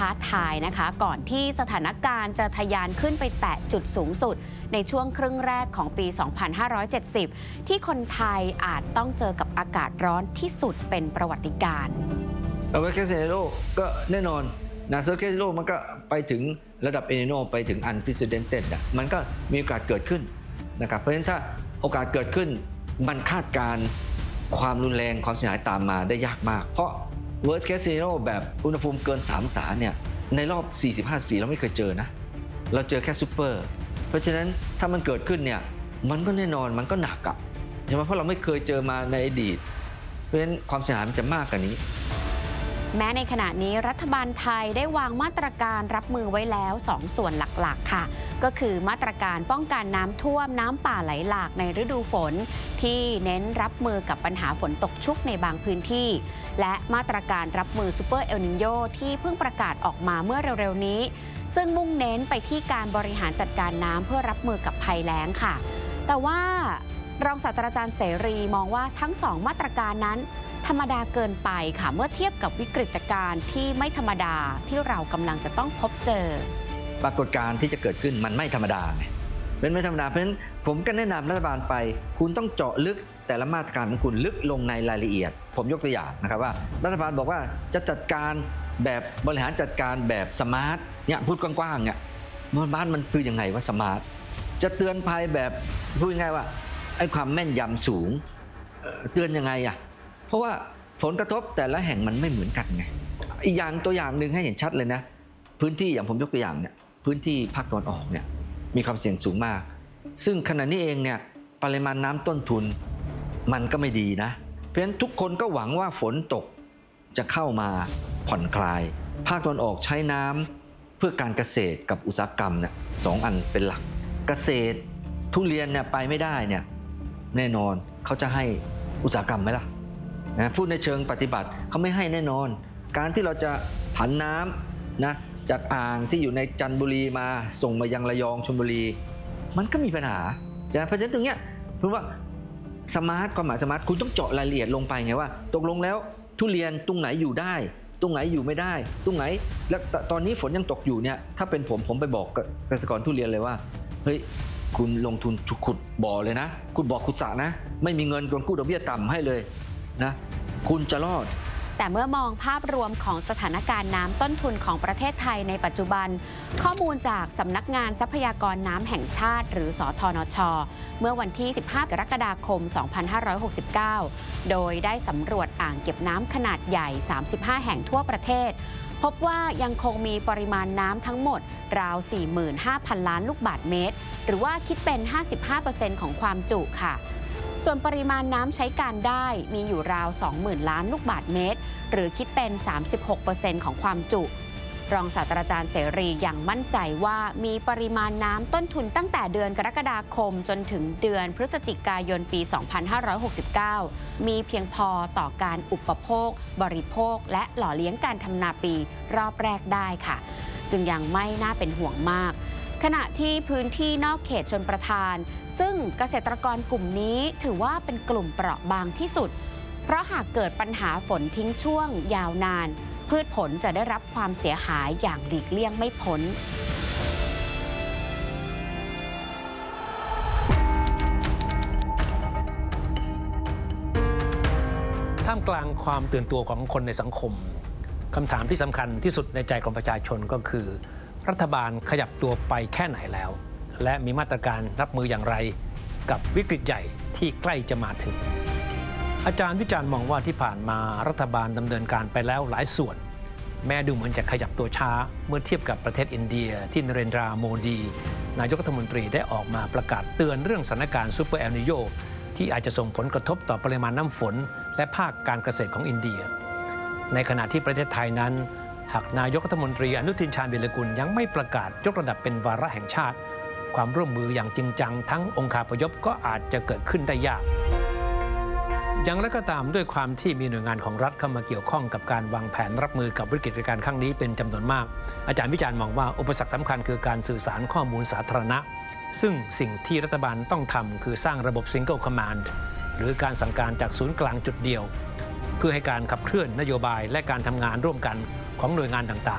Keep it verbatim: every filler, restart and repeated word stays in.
ท้าทายนะคะก่อนที่สถานการณ์จะทะยานขึ้นไปแตะจุดสูงสุดในช่วงครึ่งแรกของปี สองพันห้าร้อยเจ็ดสิบ ที่คนไทยอาจต้องเจอกับอากาศร้อนที่สุดเป็นประวัติการณ์เอาไว้แค่เซเนโรก็แน่นอนนะเซอร์แคสเซเนโรมันก็ไปถึงระดับเอเนโนไปถึง unprecedented อ่ะมันก็มีโอกาสเกิดขึ้นนะครับเพราะฉะนั้นถ้าโอกาสเกิดขึ้นมันคาดการความรุนแรงความเสียหายตามมาได้ยากมากเพราะ worst case scenario แบบอุณหภูมิเกินสามองศาเนี่ยในรอบ สี่สิบห้า ปีเราไม่เคยเจอนะเราเจอแค่ซูเปอร์เพราะฉะนั้นถ้ามันเกิดขึ้นเนี่ยมันก็แน่นอนมันก็หนักอ่ะใช่ไหมเพราะเราไม่เคยเจอมาในอดีตเพราะฉะนั้นความเสียหายมันจะมากกว่านี้แม้ในขณะนี้รัฐบาลไทยได้วางมาตรการรับมือไว้แล้วสองส่วนหลักๆค่ะก็คือมาตรการป้องกันน้ำท่วมน้ำป่าไหลหลากในฤดูฝนที่เน้นรับมือกับปัญหาฝนตกชุกในบางพื้นที่และมาตรการรับมือซูเปอร์เอลนิโญที่เพิ่งประกาศออกมาเมื่อเร็วๆนี้ซึ่งมุ่งเน้นไปที่การบริหารจัดการน้ำเพื่อรับมือกับภัยแล้งค่ะแต่ว่ารองศาสตราจารย์เสรีมองว่าทั้งสองมาตรการนั้นธรรมดาเกินไปค่ะเมื่อเทียบกับวิกฤตการณ์ที่ไม่ธรรมดาที่เรากำลังจะต้องพบเจอปรากฏการณ์ที่จะเกิดขึ้นมันไม่ธรรมดาไงเป็นไม่ธรรมดาเพราะฉะนั้นผมก็แนะนำรัฐบาลไปคุณต้องเจาะลึกแต่ละมาตรการของคุณลึกลงในรายละเอียดผมยกตัวอย่างนะครับว่ารัฐบาลบอกว่าจะจัดการแบบบริหารจัดการแบบสมาร์ทเนี่ยพูดกว้างๆเนี่ยบ้านมันคือยังไงว่าสมาร์ทจะเตือนภัยแบบพูดง่ายว่าไอ้ความแม่นยำสูงเตือนยังไงอ่ะเพราะว่าผลกระทบแต่ละแห่งมันไม่เหมือนกันไงอีกอย่างตัวอย่างหนึ่งให้เห็นชัดเลยนะพื้นที่อย่างผมยกตัวอย่างเนี่ยพื้นที่ภาคตะวันออกเนี่ยมีความเสี่ยงสูงมากซึ่งขณะนี้เองเนี่ยปริมาณน้ำต้นทุนมันก็ไม่ดีนะเพราะฉะนั้นทุกคนก็หวังว่าฝนตกจะเข้ามาผ่อนคลายภาคตะวันออกใช้น้ำเพื่อการเกษตรกับอุตสาหกรรมเนี่ยสองอันเป็นหลักเกษตรทุเรียนเนี่ยไปไม่ได้เนี่ยแน่นอนเขาจะให้อุตสาหกรรมไหมล่ะนะพูดในเชิงปฏิบัติเขาไม่ให้แน่นอนการที่เราจะผันน้ำนะจากอ่างที่อยู่ในจันทบุรีมาส่งมายังระยองชลบุรีมันก็มีปัญหาใช่ไหมเพราะฉะนั้นตรงเนี้ยเพราะว่าสมาร์ทความหมายสมาร์ทคุณต้องเจาะรายละเอียดลงไปไงว่าตกลงแล้วทุเรียนตรงไหนอยู่ได้ตรงไหนอยู่ไม่ได้ตรงไหนแล้วตอนนี้ฝนยังตกอยู่เนี่ยถ้าเป็นผมผมไปบอกเกษตรกรทุเรียนเลยว่าเฮ้ยคุณลงทุนขุดบ่อเลยนะคุณบอกขุดสระนะไม่มีเงินกกู้ดอกเบี้ยต่ำให้เลยนะคุณจะรอดแต่เมื่อมองภาพรวมของสถานการณ์น้ำต้นทุนของประเทศไทยในปัจจุบันข้อมูลจากสำนักงานทรัพยากรน้ำแห่งชาติหรือสธนช.เมื่อวันที่สิบห้ากรกฎาคมสองพันห้าร้อยหกสิบเก้าโดยได้สำรวจอ่างเก็บน้ำขนาดใหญ่สามสิบห้าแห่งทั่วประเทศพบว่ายังคงมีปริมาณน้ำทั้งหมดราว สี่หมื่นห้าพัน ล้านลูกบาศก์เมตรหรือว่าคิดเป็น ห้าสิบห้าเปอร์เซ็นต์ ของความจุค่ะส่วนปริมาณน้ำใช้การได้มีอยู่ราว สองหมื่น ล้านลูกบาศก์เมตรหรือคิดเป็น สามสิบหกเปอร์เซ็นต์ ของความจุรองศาสตราจารย์เสรียังมั่นใจว่ามีปริมาณน้ำต้นทุนตั้งแต่เดือนกรกฎาคมจนถึงเดือนพฤศจิกายนปี สองพันห้าร้อยหกสิบเก้า มีเพียงพอต่อการอุปโภคบริโภคและหล่อเลี้ยงการทำนาปีรอบแรกได้ค่ะจึงยังไม่น่าเป็นห่วงมากขณะที่พื้นที่นอกเขตชลประทานซึ่งเกษตรกรกลุ่มนี้ถือว่าเป็นกลุ่มเปราะบางที่สุดเพราะหากเกิดปัญหาฝนทิ้งช่วงยาวนานพืชผลจะได้รับความเสียหายอย่างหลีกเลี่ยงไม่พ้นท่ามกลางความตื่นตัวของคนในสังคมคำถามที่สำคัญที่สุดในใจของประชาชนก็คือรัฐบาลขยับตัวไปแค่ไหนแล้วและมีมาตรการรับมืออย่างไรกับวิกฤตใหญ่ที่ใกล้จะมาถึงอาจารย์วิจารณ์มองว่าที่ผ่านมารัฐบาลดำเนินการไปแล้วหลายส่วนแม้ดูเหมือนจะขยับตัวช้าเมื่อเทียบกับประเทศอินเดียที่นเรนทราโมดีนายกรัฐมนตรีได้ออกมาประกาศเตือนเรื่องสถานการณ์ซูเปอร์เอลนิโญที่อาจจะส่งผลกระทบต่อปริมาณน้ำฝนและภาคการเกษตรของอินเดียในขณะที่ประเทศไทยนั้นหากนายกรัฐมนตรีอนุทินชาญวิรกุลยังไม่ประกาศยกระดับเป็นวาระแห่งชาติความร่วมมืออย่างจริงจังทั้งองคาพยพก็อาจจะเกิดขึ้นได้ยากอย่างไรก็ตามด้วยความที่มีหน่วยงานของรัฐเข้ามาเกี่ยวข้องกับการวางแผนรับมือกับวิกฤตการณ์ครั้งนี้เป็นจำนวนมากอาจารย์วิจารณ์มองว่าอุปสรรคสำคัญคือการสื่อสารข้อมูลสาธารณะซึ่งสิ่งที่รัฐบาลต้องทำคือสร้างระบบ Single Command หรือการสั่งการจากศูนย์กลางจุดเดียวเพื่อให้การขับเคลื่อนนโยบายและการทำงานร่วมกันของหน่วยงานต่างๆ